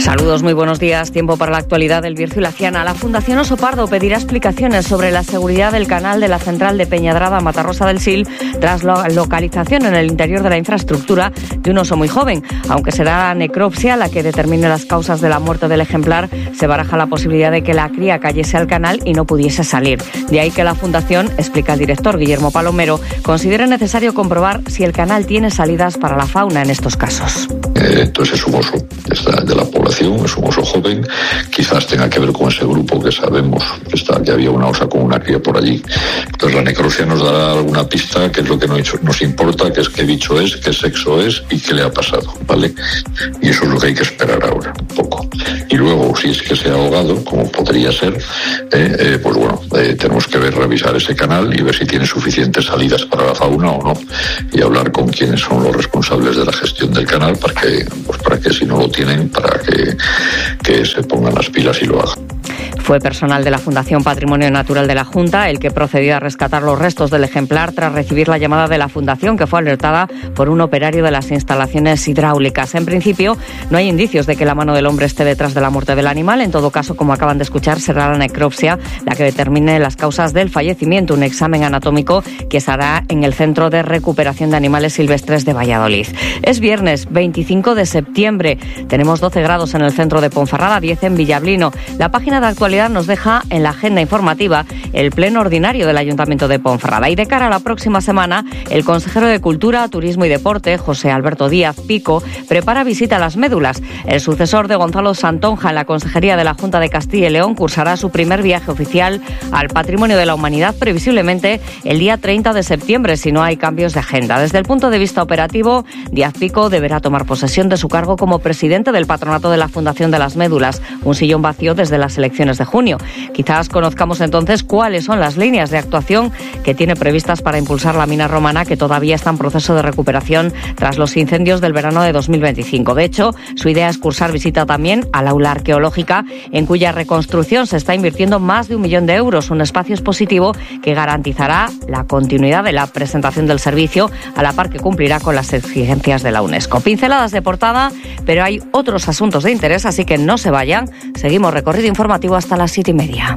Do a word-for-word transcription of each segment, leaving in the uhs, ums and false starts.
Saludos, muy buenos días. Tiempo para la actualidad del Bierzo y la Ciana. La Fundación Oso Pardo pedirá explicaciones sobre la seguridad del canal de la central de Peñadrada a Matarrosa del Sil tras la localización en el interior de la infraestructura de un oso muy joven. Aunque será necropsia la que determine las causas de la muerte del ejemplar, se baraja la posibilidad de que la cría cayese al canal y no pudiese salir. De ahí que la Fundación, explica el director Guillermo Palomero, considera necesario comprobar si el canal tiene salidas para la fauna en estos casos. Eh, entonces es un oso de la población, es un oso joven, quizás tenga que ver con ese grupo que sabemos que, está, que había una osa con una cría por allí. Entonces la necropsia nos dará alguna pista, que es lo que nos, nos importa, que es qué bicho es, qué sexo es y qué le ha pasado, ¿vale? Y eso es lo que hay que esperar ahora, un poco. Y luego, si es que se ha ahogado, como podría ser, eh, eh, pues bueno, eh, tenemos que ver, revisar ese canal y ver si tiene suficientes salidas para la fauna o no, y hablar con quienes son los responsables de la gestión del canal para que, pues para que si no lo tienen, para que, que se pongan las pilas y lo hagan. Fue personal de la Fundación Patrimonio Natural de la Junta el que procedió a rescatar los restos del ejemplar tras recibir la llamada de la Fundación, que fue alertada por un operario de las instalaciones hidráulicas. En principio, no hay indicios de que la mano del hombre esté detrás de la muerte del animal. En todo caso, como acaban de escuchar, será la necropsia la que determine las causas del fallecimiento, un examen anatómico que se hará en el Centro de Recuperación de Animales Silvestres de Valladolid. Es viernes veinticinco de septiembre. Tenemos doce grados en el centro de Ponferrada, diez en Villablino. La página de actualidad nos deja en la agenda informativa el pleno ordinario del Ayuntamiento de Ponferrada. Y de cara a la próxima semana, el consejero de Cultura, Turismo y Deporte, José Alberto Díaz Pico, prepara visita a las médulas. El sucesor de Gonzalo Santonja en la Consejería de la Junta de Castilla y León cursará su primer viaje oficial al Patrimonio de la Humanidad, previsiblemente el día treinta de septiembre, si no hay cambios de agenda. Desde el punto de vista operativo, Díaz Pico deberá tomar posesión de su cargo como presidente del patronato de la Fundación de las Médulas, un sillón vacío desde las elecciones de junio. Quizás conozcamos entonces cuáles son las líneas de actuación que tiene previstas para impulsar la mina romana, que todavía está en proceso de recuperación tras los incendios del verano de dos mil veinticinco. De hecho, su idea es cursar visita también al aula arqueológica, en cuya reconstrucción se está invirtiendo más de un millón de euros, un espacio expositivo que garantizará la continuidad de la presentación del servicio, a la par que cumplirá con las exigencias de la UNESCO. Pinceladas de portada, pero hay otros asuntos de interés, así que no se vayan. Seguimos recorrido informativo hasta las siete y media.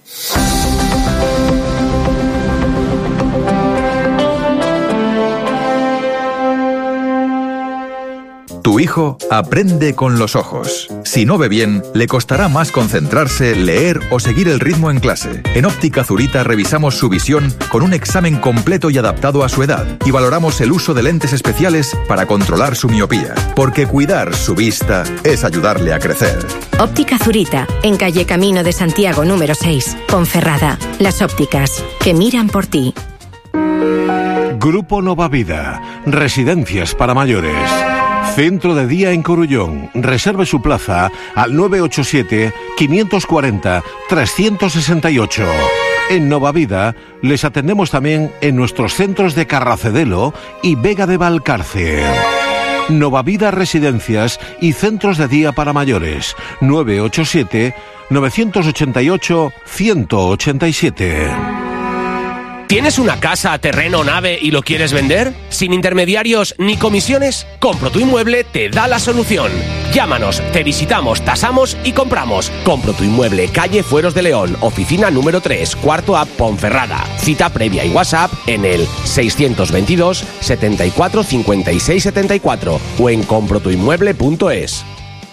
Tu hijo aprende con los ojos. Si no ve bien, le costará más concentrarse, leer o seguir el ritmo en clase. En Óptica Zurita revisamos su visión con un examen completo y adaptado a su edad y valoramos el uso de lentes especiales para controlar su miopía. Porque cuidar su vista es ayudarle a crecer. Óptica Zurita, en calle Camino de Santiago número seis, Ponferrada. Las ópticas que miran por ti. Grupo Nova Vida, residencias para mayores. Centro de día en Corullón. Reserve su plaza al nueve ocho siete, cinco cuatro cero, tres seis ocho. En Nova Vida les atendemos también en nuestros centros de Carracedelo y Vega de Valcárcel. Nova Vida Residencias y Centros de Día para Mayores. nueve ocho siete, nueve ocho ocho, uno ocho siete. ¿Tienes una casa, terreno, nave y lo quieres vender? ¿Sin intermediarios ni comisiones? Compro tu Inmueble te da la solución. Llámanos, te visitamos, tasamos y compramos. Compro tu Inmueble, calle Fueros de León, oficina número tres, cuarto A, Ponferrada. Cita previa y WhatsApp en el seiscientos veintidós, setenta y cuatro, cincuenta y seis, setenta y cuatro o en compro tu inmueble punto es.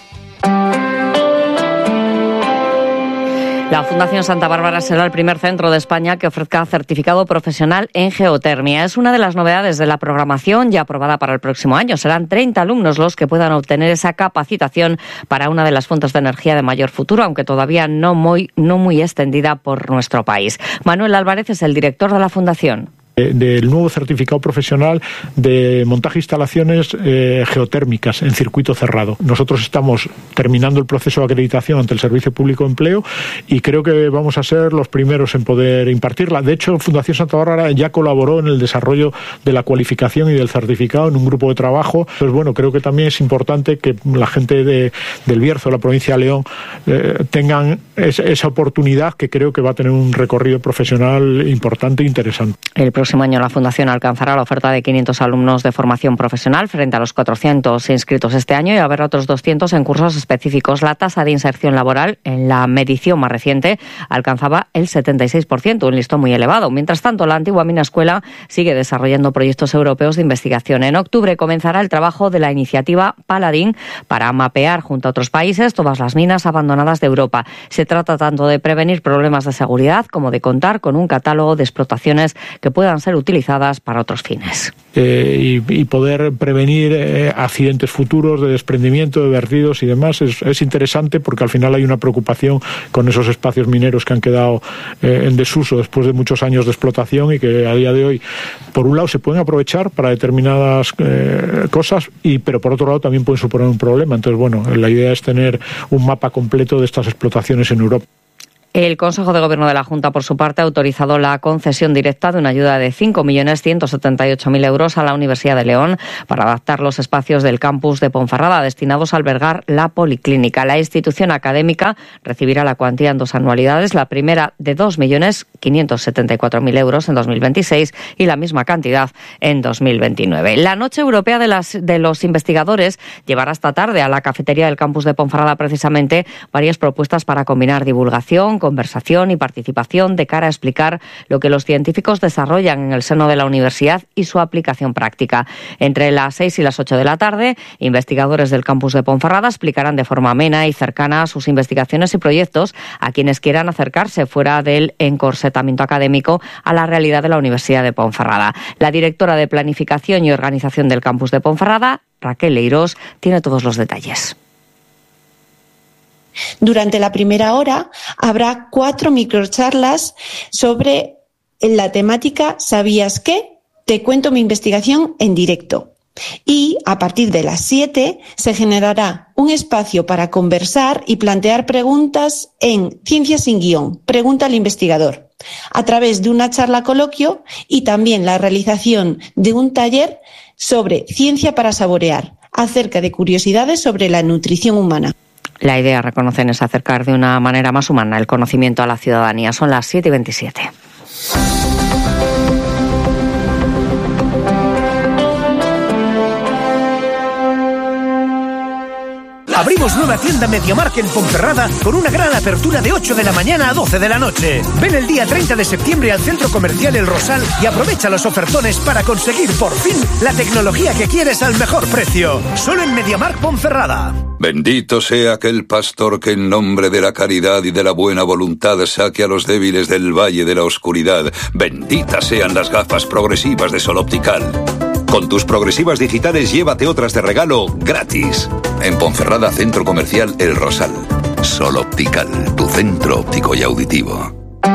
La Fundación Santa Bárbara será el primer centro de España que ofrezca certificado profesional en geotermia. Es una de las novedades de la programación ya aprobada para el próximo año. Serán treinta alumnos los que puedan obtener esa capacitación para una de las fuentes de energía de mayor futuro, aunque todavía no muy, no muy extendida por nuestro país. Manuel Álvarez es el director de la Fundación. Del nuevo certificado profesional de montaje de instalaciones eh, geotérmicas en circuito cerrado. Nosotros estamos terminando el proceso de acreditación ante el Servicio Público de Empleo y creo que vamos a ser los primeros en poder impartirla. De hecho, Fundación Santa Bárbara ya colaboró en el desarrollo de la cualificación y del certificado en un grupo de trabajo. Entonces, bueno, creo que también es importante que la gente de, del Bierzo, la provincia de León, eh, tengan es, esa oportunidad que creo que va a tener un recorrido profesional importante e interesante. El próximo año la Fundación alcanzará la oferta de quinientos alumnos de formación profesional frente a los cuatrocientos inscritos este año y habrá otros doscientos en cursos específicos. La tasa de inserción laboral en la medición más reciente alcanzaba el setenta y seis por ciento, un listón muy elevado. Mientras tanto, la antigua mina escuela sigue desarrollando proyectos europeos de investigación. En octubre comenzará el trabajo de la iniciativa Paladín para mapear junto a otros países todas las minas abandonadas de Europa. Se trata tanto de prevenir problemas de seguridad como de contar con un catálogo de explotaciones que puedan ser utilizadas para otros fines. Eh, y, y poder prevenir eh, accidentes futuros de desprendimiento, de vertidos y demás es, es interesante porque al final hay una preocupación con esos espacios mineros que han quedado eh, en desuso después de muchos años de explotación y que a día de hoy, por un lado, se pueden aprovechar para determinadas eh, cosas, y pero por otro lado también pueden suponer un problema. Entonces, bueno, la idea es tener un mapa completo de estas explotaciones en Europa. El Consejo de Gobierno de la Junta, por su parte, ha autorizado la concesión directa de una ayuda de cinco millones ciento setenta y ocho mil euros a la Universidad de León para adaptar los espacios del campus de Ponferrada destinados a albergar la policlínica. La institución académica recibirá la cuantía en dos anualidades, la primera de dos millones quinientos setenta y cuatro mil euros en dos mil veintiséis y la misma cantidad en dos mil veintinueve. La Noche Europea de, las, de los Investigadores llevará esta tarde a la cafetería del campus de Ponferrada precisamente varias propuestas para combinar divulgación, conversación y participación de cara a explicar lo que los científicos desarrollan en el seno de la universidad y su aplicación práctica. Entre las seis y las ocho de la tarde, investigadores del campus de Ponferrada explicarán de forma amena y cercana sus investigaciones y proyectos a quienes quieran acercarse fuera del encorsetamiento académico a la realidad de la Universidad de Ponferrada. La directora de Planificación y Organización del campus de Ponferrada, Raquel Leirós, tiene todos los detalles. Durante la primera hora habrá cuatro microcharlas sobre la temática ¿Sabías qué? Te cuento mi investigación en directo. Y a partir de las siete se generará un espacio para conversar y plantear preguntas en Ciencia sin guión, Pregunta al investigador, a través de una charla coloquio y también la realización de un taller sobre ciencia para saborear, acerca de curiosidades sobre la nutrición humana. La idea, reconocen, es acercar de una manera más humana el conocimiento a la ciudadanía. Son las siete y veintisiete. Abrimos nueva tienda MediaMarkt en Ponferrada con una gran apertura de ocho de la mañana a doce de la noche. Ven el día treinta de septiembre al Centro Comercial El Rosal y aprovecha los ofertones para conseguir por fin la tecnología que quieres al mejor precio. Solo en MediaMarkt Ponferrada. Bendito sea aquel pastor que en nombre de la caridad y de la buena voluntad saque a los débiles del valle de la oscuridad. Benditas sean las gafas progresivas de Sol Optical. Con tus progresivas digitales llévate otras de regalo gratis. En Ponferrada, Centro Comercial El Rosal. Sol Optical, tu centro óptico y auditivo.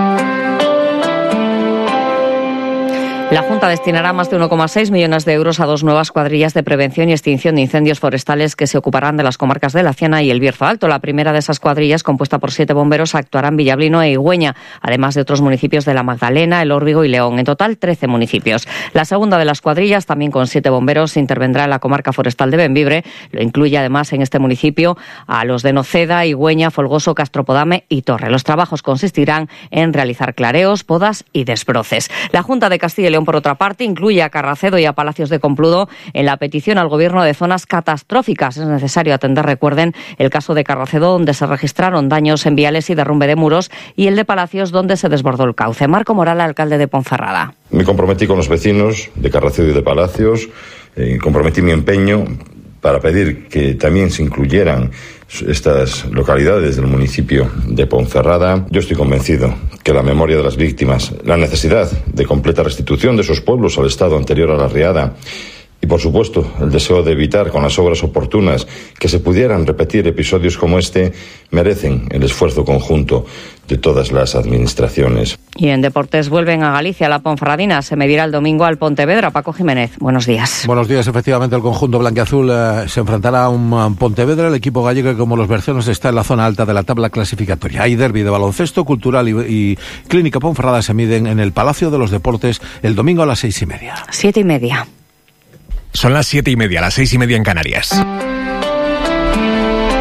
La Junta destinará más de uno coma seis millones de euros a dos nuevas cuadrillas de prevención y extinción de incendios forestales que se ocuparán de las comarcas de La Ciana y el Bierzo Alto. La primera de esas cuadrillas, compuesta por siete bomberos, actuará en Villablino e Higüeña, además de otros municipios de La Magdalena, El Órbigo y León. En total, trece municipios. La segunda de las cuadrillas, también con siete bomberos, intervendrá en la comarca forestal de Bembibre. Lo incluye además en este municipio a los de Noceda, Higüeña, Folgoso, Castropodame y Torre. Los trabajos consistirán en realizar clareos, podas y desbroces. La Junta de Castilla y León, por otra parte, incluye a Carracedo y a Palacios de Compludo en la petición al Gobierno de zonas catastróficas. Es necesario atender, recuerden, el caso de Carracedo, donde se registraron daños en viales y derrumbe de muros, y el de Palacios, donde se desbordó el cauce. Marco Moral, alcalde de Ponferrada. Me comprometí con los vecinos de Carracedo y de Palacios, eh, comprometí mi empeño para pedir que también se incluyeran estas localidades del municipio de Ponferrada. Yo estoy convencido que la memoria de las víctimas, la necesidad de completa restitución de esos pueblos al estado anterior a la riada y, por supuesto, el deseo de evitar con las obras oportunas que se pudieran repetir episodios como este, merecen el esfuerzo conjunto de todas las administraciones. Y en deportes vuelven a Galicia. La Ponferradina se medirá el domingo al Pontevedra. Paco Jiménez, buenos días. Buenos días. Efectivamente, el conjunto blanquiazul eh, se enfrentará a un um, Pontevedra. El equipo gallego, que como los bercenos está en la zona alta de la tabla clasificatoria. Hay derbi de baloncesto, Cultural y, y Clínica Ponferrada se miden en el Palacio de los Deportes el domingo a las seis y media. Siete y media. Son las siete y media, las seis y media en Canarias.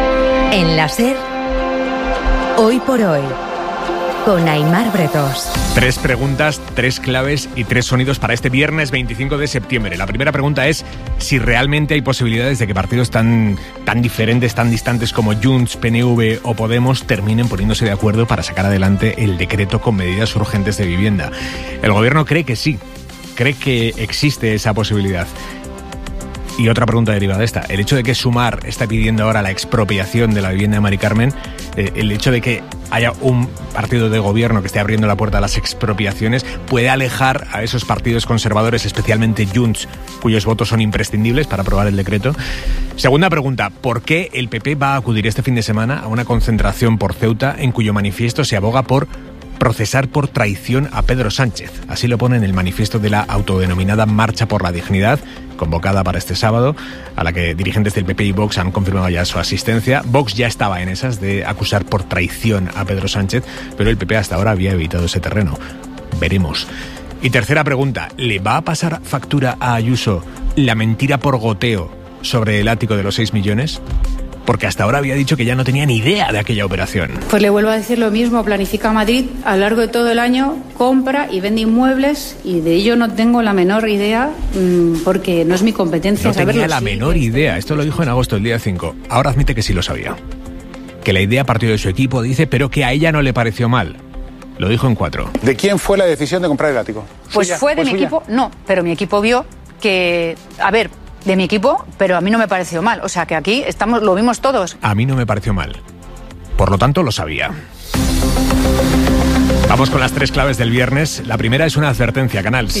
En la SER, hoy por hoy, con Aimar Bretós. Tres preguntas, tres claves y tres sonidos para este viernes veinticinco de septiembre. La primera pregunta es si realmente hay posibilidades de que partidos tan, tan diferentes, tan distantes como Junts, P N V o Podemos terminen poniéndose de acuerdo para sacar adelante el decreto con medidas urgentes de vivienda. El gobierno cree que sí, cree que existe esa posibilidad. Y otra pregunta derivada de esta, el hecho de que Sumar está pidiendo ahora la expropiación de la vivienda de Mari Carmen, eh, el hecho de que haya un partido de gobierno que esté abriendo la puerta a las expropiaciones, puede alejar a esos partidos conservadores, especialmente Junts, cuyos votos son imprescindibles para aprobar el decreto. Segunda pregunta, ¿por qué el P P va a acudir este fin de semana a una concentración por Ceuta en cuyo manifiesto se aboga por procesar por traición a Pedro Sánchez? Así lo pone en el manifiesto de la autodenominada Marcha por la Dignidad, convocada para este sábado, a la que dirigentes del P P y Vox han confirmado ya su asistencia. Vox ya estaba en esas de acusar por traición a Pedro Sánchez, pero el P P hasta ahora había evitado ese terreno. Veremos. Y tercera pregunta, ¿le va a pasar factura a Ayuso la mentira por goteo sobre el ático de los seis millones? Porque hasta ahora había dicho que ya no tenía ni idea de aquella operación. Pues le vuelvo a decir lo mismo, Planifica Madrid a lo largo de todo el año compra y vende inmuebles y de ello no tengo la menor idea porque no es mi competencia no saberlo. No tenía la menor idea, esto lo dijo en agosto, el día cinco. Ahora admite que sí lo sabía. Que la idea partió de su equipo, dice, pero que a ella no le pareció mal. Lo dijo en cuatro. ¿De quién fue la decisión de comprar el ático? Pues ¿Suya? fue de ¿Fue mi suya? equipo, no, pero mi equipo vio que, a ver, de mi equipo, pero a mí no me pareció mal. O sea, que aquí estamos, lo vimos todos. A mí no me pareció mal. Por lo tanto, lo sabía. Vamos con las tres claves del viernes. La primera es una advertencia, Canal.